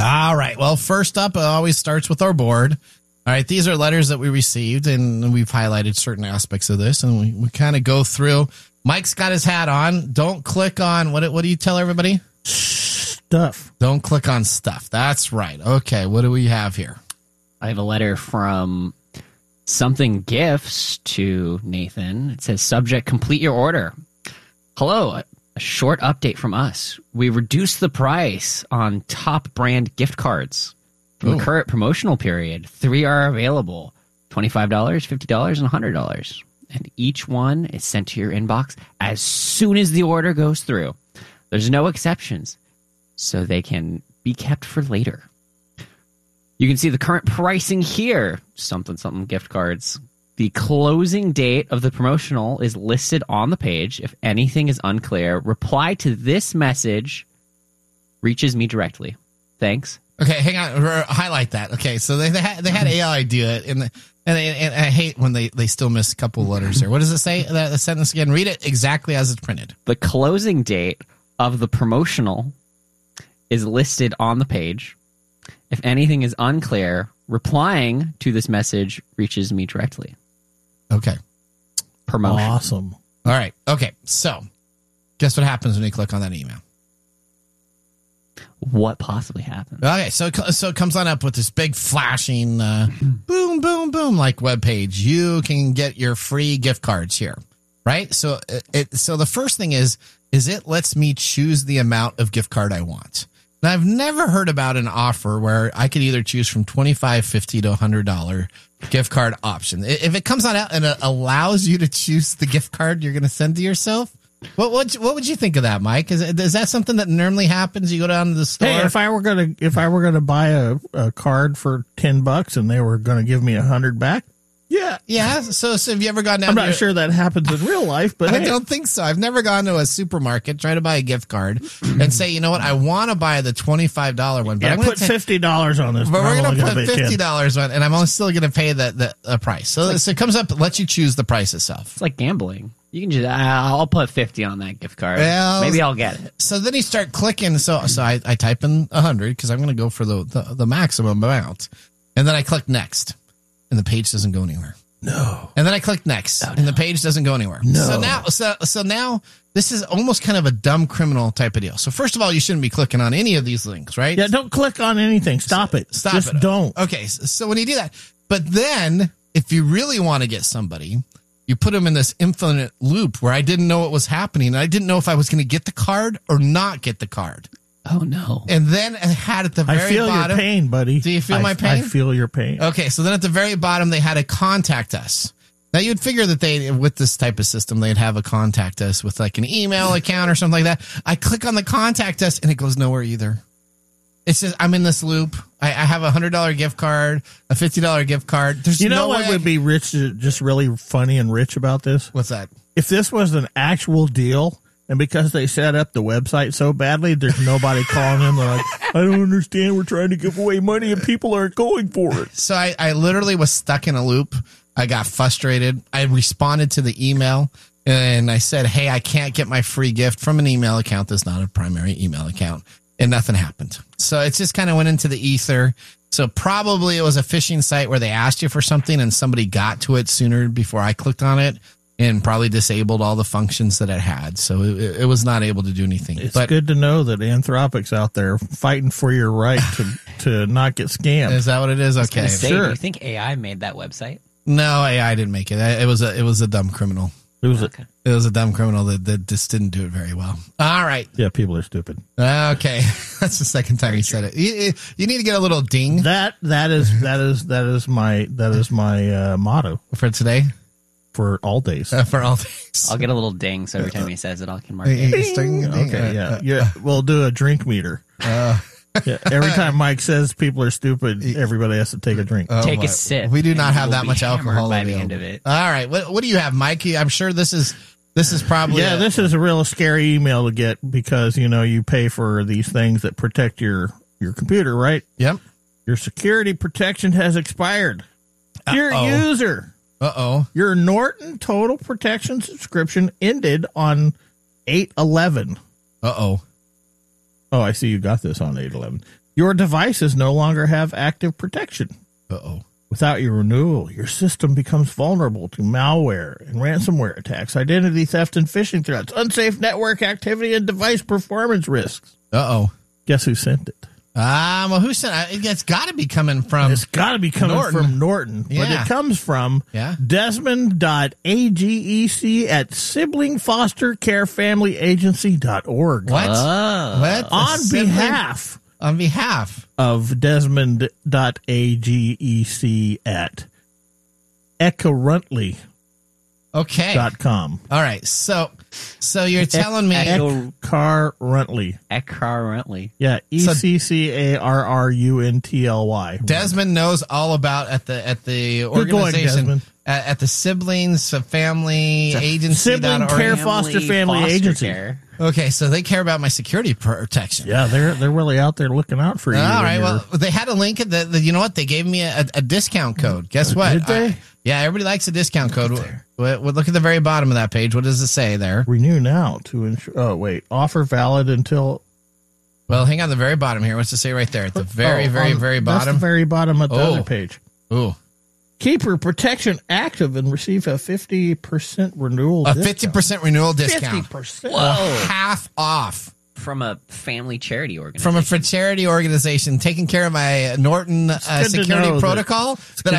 All right. Well, first up, it always starts with our board. All right. These are letters that we received, and we've highlighted certain aspects of this, and we kind of go through. Mike's got his hat on. Don't click on, what do you tell everybody? Stuff. Don't click on stuff. That's right. Okay. What do we have here? I have a letter from Something Gifts to Nathan. It says, subject, complete your order. Hello. A short update from us. We reduced the price on top brand gift cards from the current promotional period. 3 are available. $25, $50, and $100. And each one is sent to your inbox as soon as the order goes through. There's no exceptions, so they can be kept for later. You can see the current pricing here. Something gift cards. The closing date of the promotional is listed on the page. If anything is unclear, reply to this message. Reaches me directly. Thanks. Okay, hang on. Highlight that. Okay, so they had AI do it, and I hate when they still miss a couple letters there. What does it say? The sentence again. Read it exactly as it's printed. The closing date of the promotional is listed on the page. If anything is unclear, replying to this message reaches me directly. Okay. Promotion. Awesome. All right. Okay, so guess what happens when you click on that email? What possibly happened? Okay, so it comes on up with this big flashing boom, boom, boom, like web page. You can get your free gift cards here, right? So so the first thing is it lets me choose the amount of gift card I want. Now, I've never heard about an offer where I could either choose from $25, $50 to $100 gift card option. If it comes on out and it allows you to choose the gift card you're going to send to yourself, what would you think of that, Mike? Is that something that normally happens? You go down to the store. Hey, if I were gonna buy a card for $10 and they were gonna give me $100 back, yeah. So have you ever gone down? I'm not sure that happens in real life, but I don't think so. I've never gone to a supermarket, try to buy a gift card, and say, you know what, I want to buy the $25 one, but I'm put $50 on this. But we're going to put $50 on, and I'm only still going to pay the price. So it comes up, lets you choose the price itself. It's like gambling. You can just, I'll put 50 on that gift card. Well, maybe I'll get it. So then you start clicking. So I type in 100 because I'm going to go for the maximum amount, and then I click next, and the page doesn't go anywhere. No. And then I click next, and the page doesn't go anywhere. No. So now this is almost kind of a dumb criminal type of deal. So first of all, you shouldn't be clicking on any of these links, right? Yeah, don't click on anything. Stop it. Just don't. Okay, so when you do that, but then if you really want to get somebody, you put them in this infinite loop where I didn't know what was happening. And I didn't know if I was going to get the card or not get the card. Oh, no. And then it had at the very bottom. I feel your pain, buddy. Do you feel my pain? I feel your pain. Okay, so then at the very bottom, they had a contact us. Now, you'd figure that with this type of system, they'd have a contact us with like an email account or something like that. I click on the contact us, and it goes nowhere either. It says, I'm in this loop. I have a $100 gift card, a $50 gift card. There's no way. What would be rich, just really funny and rich about this? What's that? If this was an actual deal, and because they set up the website so badly, there's nobody calling in. They're like, I don't understand. We're trying to give away money and people aren't going for it. So I literally was stuck in a loop. I got frustrated. I responded to the email and I said, hey, I can't get my free gift from an email account that's not a primary email account. And nothing happened. So it just kind of went into the ether. So probably it was a phishing site where they asked you for something and somebody got to it sooner before I clicked on it. And probably disabled all the functions that it had. So it was not able to do anything. It's good to know that Anthropic's out there fighting for your right to not get scammed. Is that what it is? Okay. Sure. Do you think AI made that website? No, AI didn't make it. It was a dumb criminal. It was a dumb criminal that just didn't do it very well. All right. Yeah, people are stupid. Okay. That's the second time you said it. You need to get a little ding. That is my motto for today. For all days. For all days. I'll get a little ding, so every time he says it, I can mark it. Okay, yeah. We'll do a drink meter. Every time Mike says people are stupid, everybody has to take a drink. Take a sip. We do not have that much alcohol by the end of it. All right. What do you have, Mike? I'm sure this is probably... Yeah, this is a real scary email to get because, you pay for these things that protect your computer, right? Yep. Your security protection has expired. Dear user... Your Norton Total Protection subscription ended on 8/11. Oh, I see you got this on 8/11. Your devices no longer have active protection. Uh-oh. Without your renewal, your system becomes vulnerable to malware and ransomware attacks, identity theft and phishing threats, unsafe network activity, and device performance risks. Uh-oh. Guess who sent it? Well, who sent it? It's got to be coming from... It's got to be coming from Norton. But Yeah. it comes from Desmond.agec at siblingfostercarefamilyagency.org. What? Oh. What? On behalf of Desmond.agec at ecurrently.com. Okay. All right. So you're telling me... Ecurrently. Currently. Yeah, ECCARRUNTLY. Desmond knows all about at the organization, Desmond. at the siblings family agency. Sibling care foster family agency. Care. Okay, so they care about my security protection. Yeah, they're really out there looking out for you. All right. Well, they had a link. You know what? They gave me a discount code. Guess what? Did they? Yeah, everybody likes a discount code. Look at the very bottom of that page. What does it say there? Renew now to ensure. Oh, wait. Offer valid until. Well, hang on the very bottom here. What's it say right there? At the very That's bottom? the very bottom of the other page. Ooh. Keep your protection active and receive a 50% renewal discount. 50% renewal discount. 50%. Whoa. Half off. From a family charity organization. From a charity organization taking care of my Norton good to security know protocol that